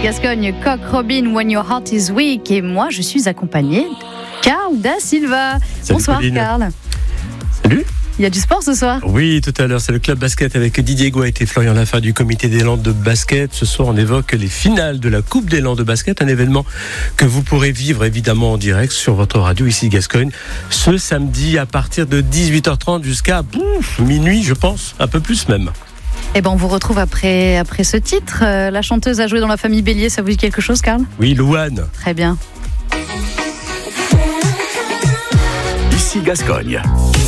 Gascogne, Coq Robin, When Your Heart Is Weak. Et moi, je suis accompagnée de Carl Da Silva. Salut, Bonsoir, Pauline. Carl. Salut. Il y a du sport ce soir? Oui, tout à l'heure, c'est le club basket avec Didier Gouet et Florian Laffa du comité des Landes de basket. Ce soir, on évoque les finales de la Coupe des Landes de basket, un événement que vous pourrez vivre évidemment en direct sur votre radio ici Gascogne, ce samedi à partir de 18h30 jusqu'à minuit, je pense, un peu plus même. Eh ben, on vous retrouve après ce titre. La chanteuse a joué dans La Famille Bélier, ça vous dit quelque chose, Carl? Oui, Louane. Très bien. Ici Gascogne.